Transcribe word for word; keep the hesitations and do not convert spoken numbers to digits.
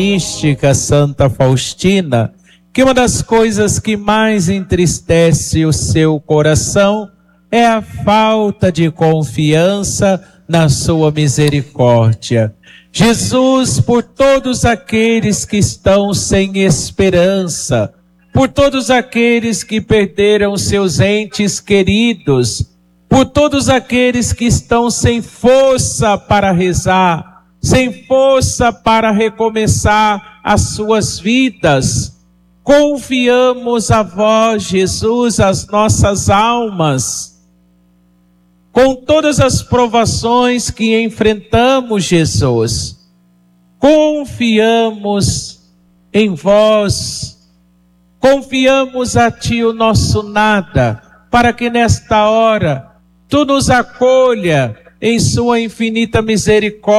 mística Santa Faustina, que uma das coisas que mais entristece o seu coração é a falta de confiança na sua misericórdia. Jesus, por todos aqueles que estão sem esperança, por todos aqueles que perderam seus entes queridos, por todos aqueles que estão sem força para rezar, sem força para recomeçar as suas vidas, confiamos a vós, Jesus, as nossas almas. Com todas as provações que enfrentamos, Jesus, confiamos em vós, confiamos a Ti o nosso nada, para que nesta hora Tu nos acolha em Sua infinita misericórdia.